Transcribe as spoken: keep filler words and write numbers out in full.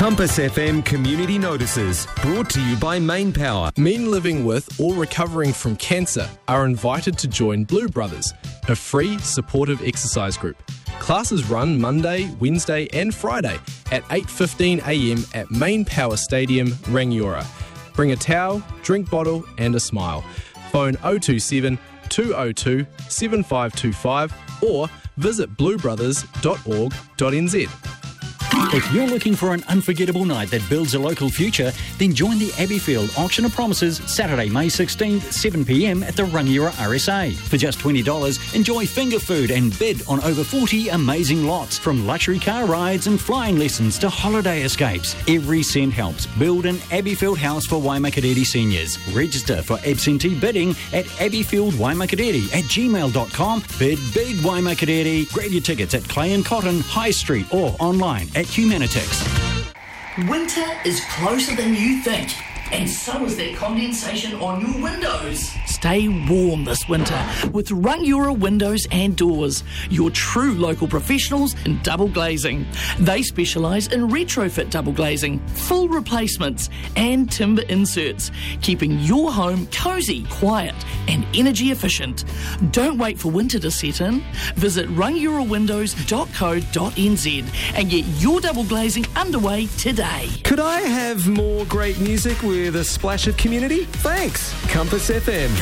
Compass F M Community Notices, brought to you by Main Power. Men living with or recovering from cancer are invited to join Blue Brothers, a free supportive exercise group. Classes run Monday, Wednesday and Friday at eight fifteen a m at Main Power Stadium, Rangiora. Bring a towel, drink bottle and a smile. Phone oh two seven, two oh two, seven five two five or visit blue brothers dot org dot n z. If you're looking for an unforgettable night that builds a local future, then join the Abbeyfield Auction of Promises Saturday, May sixteenth, seven p m at the Rangiora R S A. For just twenty dollars, enjoy finger food and bid on over forty amazing lots, from luxury car rides and flying lessons to holiday escapes. Every cent helps. Build an Abbeyfield house for Waimakariri seniors. Register for absentee bidding at abbeyfieldwaimakariri at gmail dot com. Bid big, Waimakariri. Grab your tickets at Clay and Cotton, High Street or online at Humanitix. Winter is closer than you think, and so is that condensation on your windows. Stay warm this winter with Rangiora Windows and Doors, your true local professionals in double glazing. They specialise in retrofit double glazing, full replacements and timber inserts, keeping your home cosy, quiet and energy efficient. Don't wait for winter to set in. Visit rangiora windows dot co dot n z and get your double glazing underway today. Could I have more great music with a splash of community? Thanks, Compass F M.